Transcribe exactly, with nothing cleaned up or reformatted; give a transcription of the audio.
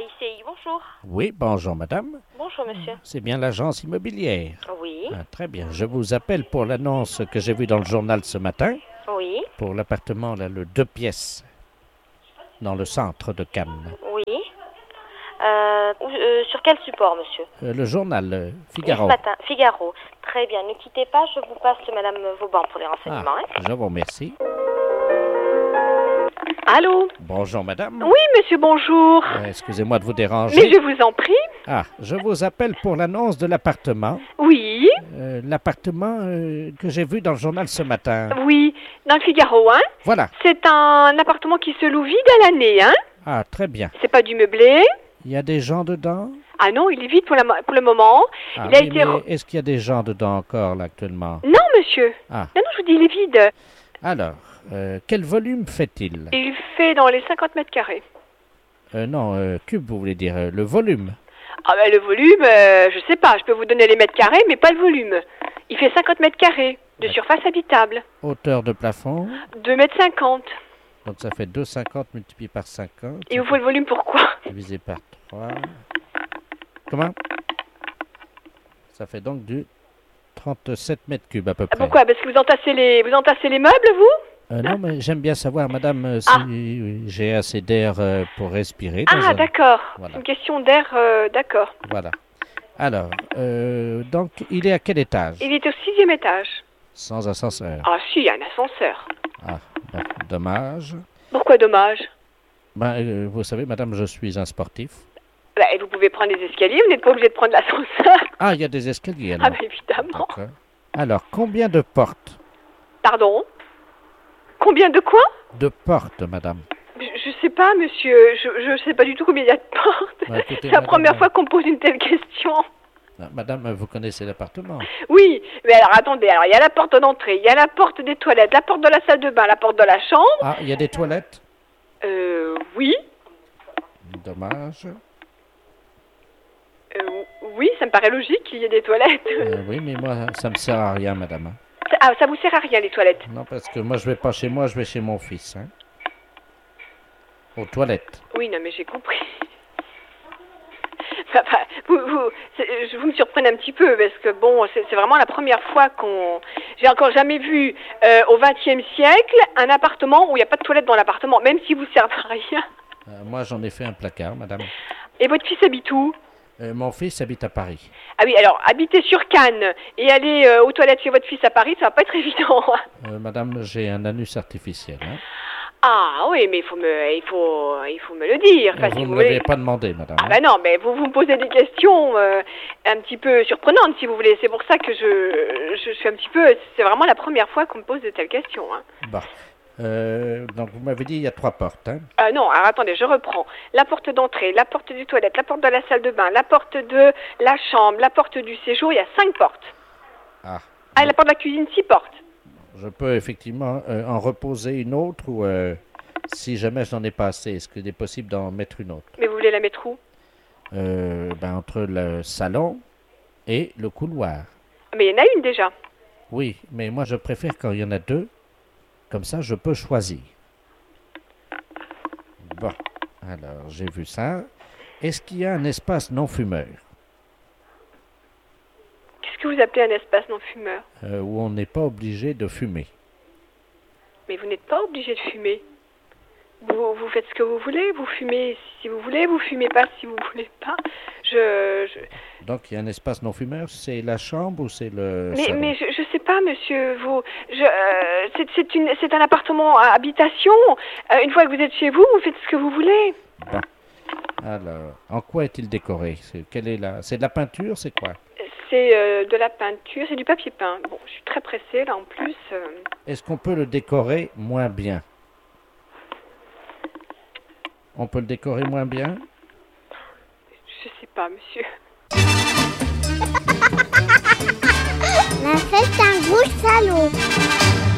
I C I, bonjour. Oui, bonjour madame. Bonjour monsieur. C'est bien l'agence immobilière. Oui. Ah, très bien. Je vous appelle pour l'annonce que j'ai vue dans le journal ce matin. Oui. Pour l'appartement, là, le deux pièces, dans le centre de Cannes. Oui. Euh, euh, sur quel support, monsieur? Euh, le journal euh, Ce Figaro. matin, Figaro. Très bien, ne quittez pas, je vous passe madame Vauban pour les Ah, renseignements. hein. je vous remercie. Allô? Bonjour madame. Oui, monsieur, bonjour. Euh, excusez-moi de vous déranger. Mais je vous en prie. Ah, je vous appelle pour l'annonce de l'appartement. Oui, Euh, l'appartement euh, que j'ai vu dans le journal ce matin. oui, dans le Figaro, hein. Voilà. C'est un appartement qui se loue vide à l'année, hein. Ah, très bien. C'est pas du meublé. Il y a des gens dedans? Ah non, il est vide pour, la, mo- pour le moment. Ah, il a oui, été... mais re- est-ce qu'il y a des gens dedans encore, là, actuellement? Non, monsieur. Ah, Non, non, je vous dis, il est vide. alors, euh, quel volume fait-il? Il fait dans les cinquante mètres carrés. Euh, non, euh, cube, vous voulez dire, euh, le volume. Ah ben le volume, euh, je sais pas, je peux vous donner les mètres carrés, mais pas le volume. Il fait cinquante mètres carrés de surface habitable. Hauteur de plafond, deux mètres cinquante. donc ça fait deux virgule cinquante multiplié par cinquante. Il vous faut le volume pourquoi? Divisé par trois. Comment? Ça fait donc du trente-sept mètres cubes à peu Ah, près. pourquoi? Parce que vous entassez les, vous entassez les meubles, vous? Euh, non, mais j'aime bien savoir, madame, euh, si Ah. j'ai assez d'air euh, pour respirer. dans Ah, un- d'accord. Voilà. C'est une question d'air, euh, d'accord. Voilà. Alors, euh, donc, il est à quel étage? Il est au sixième étage. Sans ascenseur. Ah si, il y a un ascenseur. Ah, ben, dommage. Pourquoi dommage? Ben, euh, vous savez, madame, je suis un sportif. Bah, vous pouvez prendre les escaliers, vous n'êtes pas obligé de prendre l'ascenseur. Ah, il y a des escaliers, alors. Ah bah évidemment. D'accord. Alors, combien de portes? Pardon? Combien de quoi? De portes, madame. Je, je sais pas, monsieur. Je, je sais pas du tout combien il y a de portes. Bah, écoutez, C'est la madame, première euh, fois qu'on me pose une telle question. Ah, madame, vous connaissez l'appartement? Oui, mais alors attendez, alors il y a la porte d'entrée, il y a la porte des toilettes, la porte de la salle de bain, la porte de la chambre. Ah, il y a des toilettes? Euh, oui. Dommage. Euh, oui, ça me paraît logique qu'il y ait des toilettes. Euh, oui, mais moi, ça me sert à rien, madame. Ah, ça vous sert à rien les toilettes? Non, parce que moi, je vais pas chez moi, je vais chez mon fils. Hein. Aux toilettes. Oui, non, mais j'ai compris. Enfin, vous, vous, c'est- je- vous me surprenez un petit peu parce que bon, c'est c'est vraiment la première fois qu'on. J'ai encore jamais vu euh, au vingtième siècle un appartement où il n'y a pas de toilette dans l'appartement, même si vous servez à rien. Euh, moi, j'en ai fait un placard, madame. Et votre fils habite où? Euh, mon fils habite à Paris. Ah oui, alors habiter sur Cannes et aller euh, aux toilettes chez votre fils à Paris, ça va pas être évident. Euh, madame, j'ai un anus artificiel. Hein. Ah oui, mais il faut me, il faut, il faut me le dire. Enfin, Euh, si vous ne vous me l'avez voulez. pas demandé, madame. Ah hein. ben non, mais vous, vous me posez des questions euh, un petit peu surprenantes, si vous voulez. C'est pour ça que je, je suis un petit peu... C'est vraiment la première fois qu'on me pose de telles questions. Hein. Bon. Euh, donc, vous m'avez dit il y a trois portes. Hein. Euh, non, alors attendez, je reprends. La porte d'entrée, la porte du toilette, la porte de la salle de bain, la porte de la chambre, la porte du séjour, il y a cinq portes. Ah. Ah, et la porte de la cuisine, six portes. Je peux effectivement euh, en reposer une autre ou euh, si jamais je n'en ai pas assez, est-ce qu'il est possible d'en mettre une autre? Mais vous voulez la mettre où? Euh, ben, entre le salon et le couloir. Mais il y en a une déjà. Oui, mais moi je préfère quand il y en a deux. Comme ça, je peux choisir. Bon, alors j'ai vu ça. Est-ce qu'il y a un espace non fumeur Qu'est-ce que vous appelez un espace non-fumeur? euh, où on n'est pas obligé de fumer? Mais vous n'êtes pas obligé de fumer. Vous, vous faites ce que vous voulez, vous fumez si vous voulez, vous fumez pas si vous voulez pas. Je... je... Donc il y a un espace non fumeur, c'est la chambre ou c'est le Mais, salon? mais je, je sais pas, monsieur. Vous, je, euh, c'est, c'est, une, c'est un appartement à habitation. Euh, une fois que vous êtes chez vous, vous faites ce que vous voulez. Bon. Alors, en quoi est-il décoré? C'est, quelle est la... c'est de la peinture, c'est quoi? C'est euh, de la peinture, c'est du papier peint. Bon, je suis très pressée là en plus. euh. Est-ce qu'on peut le décorer moins bien? On peut le décorer moins bien? Je sais pas, monsieur. La fête d'un gros salaud.